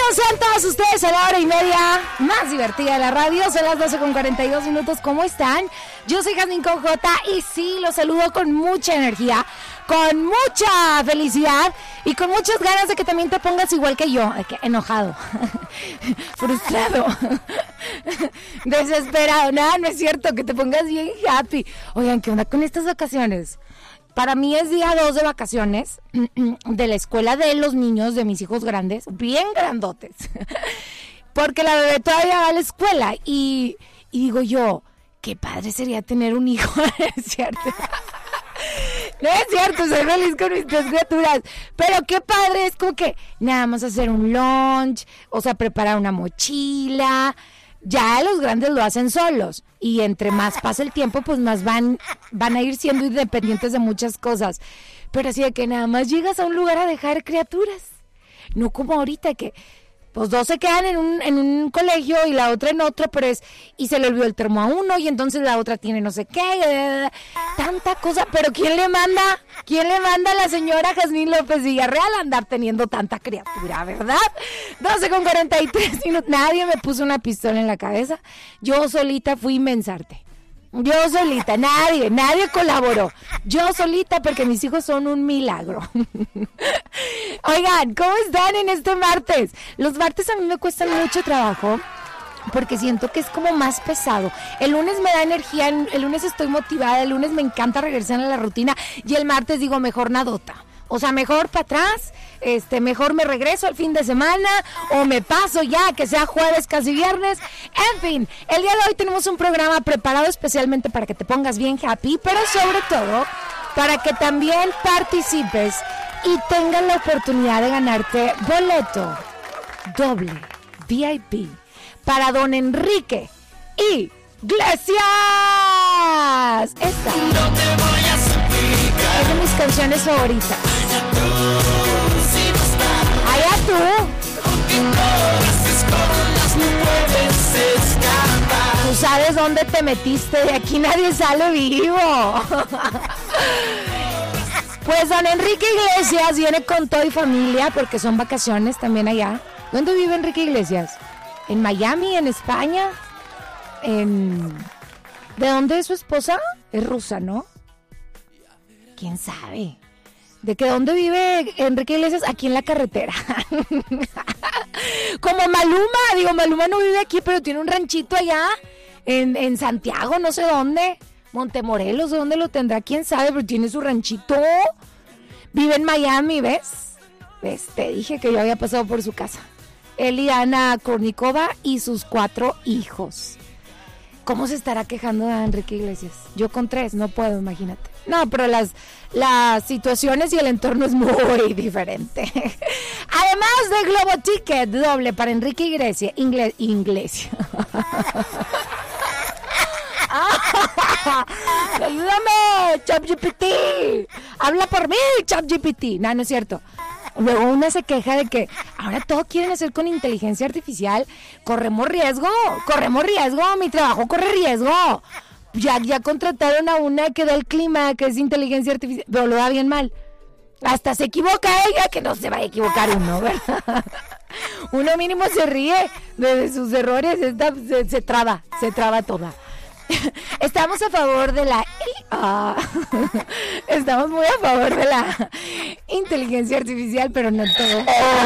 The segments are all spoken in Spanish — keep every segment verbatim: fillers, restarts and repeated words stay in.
sean todos ustedes a la hora y media más divertida de la radio. Son las doce con cuarenta y dos minutos. ¿Cómo están? Yo soy Jasmine con J y sí, los saludo con mucha energía, con mucha felicidad y con muchas ganas de que también te pongas igual que yo, que enojado, frustrado, desesperado. Nada, no es cierto, que te pongas bien happy. Oigan, ¿qué onda con estas vacaciones? Para mí es día dos de vacaciones de la escuela de los niños de mis hijos grandes, bien grandotes, porque la bebé todavía va a la escuela y, y digo yo, qué padre sería tener un hijo, ¿no es cierto? No es cierto, soy feliz con mis tres criaturas, pero qué padre es como que nada más hacer un lunch, o sea, preparar una mochila. Ya los grandes lo hacen solos y entre más pasa el tiempo, pues más van, van a ir siendo independientes de muchas cosas. Pero así de que nada más llegas a un lugar a dejar criaturas, no como ahorita que pues dos se quedan en un, en un colegio y la otra en otro, pero es, y se le olvidó el termo a uno y entonces la otra tiene no sé qué, tanta cosa. Pero ¿quién le manda? ¿Quién le manda a la señora Jasmine López Villarreal a andar teniendo tanta criatura, verdad? doce con cuarenta y tres minutos, nadie me puso una pistola en la cabeza, yo solita fui inmensarte. Yo solita, nadie, nadie colaboró. Yo solita porque mis hijos son un milagro. Oigan, ¿cómo están en este martes? Los martes a mí me cuestan mucho trabajo porque siento que es como más pesado. El lunes me da energía, el lunes estoy motivada, el lunes me encanta regresar a la rutina y el martes digo mejor nadota. O sea, mejor para atrás, este, mejor me regreso al fin de semana o me paso ya, que sea jueves, casi viernes. En fin, el día de hoy tenemos un programa preparado especialmente para que te pongas bien happy, pero sobre todo para que también participes y tengas la oportunidad de ganarte boleto doble V I P para don Enrique Iglesias. Esta no te voy a suplicar. Es de mis canciones favoritas. Allá tú. Tú sabes dónde te metiste, de aquí nadie sale vivo. Pues don Enrique Iglesias viene con todo y familia porque son vacaciones también allá. ¿Dónde vive Enrique Iglesias? ¿En Miami, en España? En... ¿De dónde es su esposa? Es rusa, ¿no? ¿Quién sabe? ¿De que dónde vive Enrique Iglesias? Aquí en la carretera. Como Maluma, digo, Maluma no vive aquí, pero tiene un ranchito allá en, en Santiago, no sé dónde, Montemorelos, ¿de dónde lo tendrá? ¿Quién sabe? Pero tiene su ranchito. Vive en Miami, ¿ves? ¿Ves? Te dije que yo había pasado por su casa. Él y Ana Kournikova y sus cuatro hijos. ¿Cómo se estará quejando de Enrique Iglesias? Yo con tres, no puedo, imagínate. No, pero las, las situaciones y el entorno es muy diferente. Además de Globo Ticket doble para Enrique Iglesias. Ingle, Iglesias. Ayúdame, ChatGPT. Habla por mí, ChatGPT. No, no es cierto. Luego una se queja de que ahora todo quieren hacer con inteligencia artificial. Corremos riesgo, corremos riesgo, mi trabajo corre riesgo. Ya, ya contrataron a una que da el clima, que es inteligencia artificial, pero lo da bien mal. Hasta se equivoca ella, que no se va a equivocar uno, ¿verdad? Uno mínimo se ríe de sus errores, esta, se, se traba, se traba toda. Estamos a favor de la I A. Estamos muy a favor de la inteligencia artificial, pero no en todo.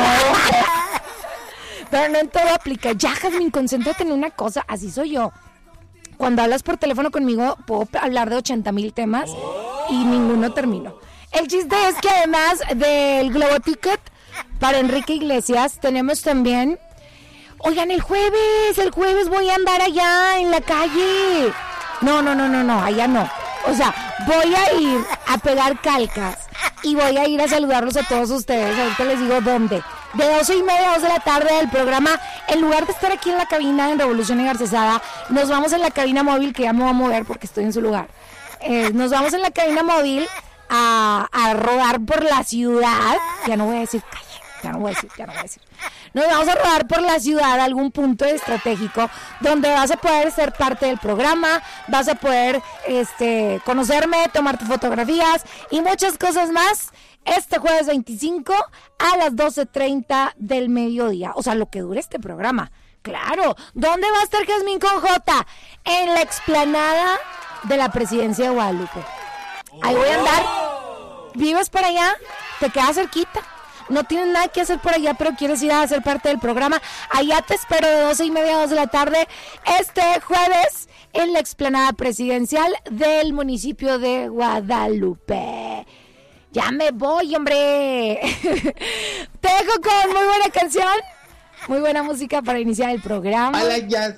Pero no en todo aplica. Ya, Jasmine, concéntrate en una cosa. Así soy yo. Cuando hablas por teléfono conmigo, puedo hablar de ochenta mil temas y ninguno termino. El chiste es que además del Globo Ticket para Enrique Iglesias, tenemos también... Oigan, el jueves, el jueves voy a andar allá en la calle. No, no, no, no, no, allá no. O sea, voy a ir a pegar calcas y voy a ir a saludarlos a todos ustedes. Ahorita les digo dónde. De doce y media a dos de la tarde del programa, en lugar de estar aquí en la cabina en Revolución y Garcesada, nos vamos en la cabina móvil, que ya me voy a mover porque estoy en su lugar. Eh, nos vamos en la cabina móvil a, a rodar por la ciudad. Ya no voy a decir calle. ya no voy a decir, ya no voy a decir. Nos vamos a rodar por la ciudad a algún punto estratégico donde vas a poder ser parte del programa, vas a poder este, conocerme, tomarte fotografías y muchas cosas más. Este jueves veinticinco a las doce treinta del mediodía. O sea, lo que dure este programa. Claro. ¿Dónde va a estar Jazmín con J? En la explanada de la Presidencia de Guadalupe. Ahí voy a andar. ¿Vives por allá? ¿Te quedas cerquita? No tienes nada que hacer por allá, pero quieres ir a ser parte del programa. Allá te espero de doce y media a dos de la tarde este jueves en la explanada presidencial del municipio de Guadalupe. Ya me voy, hombre. Te dejo con muy buena canción, muy buena música para iniciar el programa. Hola,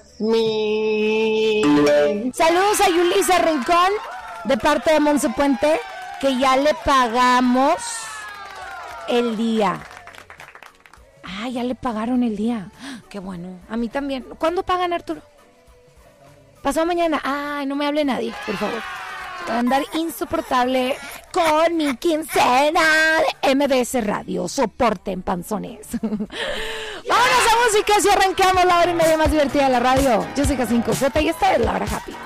Yasmín. Saludos a Yulisa Rincón de parte de Monse Puente, que ya le pagamos el día. Ah, ya le pagaron el día. Qué bueno. A mí también. ¿Cuándo pagan, Arturo? Pasado mañana. Ay, no me hable nadie, por favor. Voy a andar insoportable con mi quincena de M B S Radio. Soporten, panzones. Vámonos a música si arrancamos la hora y media más divertida de la radio. Yo soy Jazmín Coseta y esta es La Hora Happy.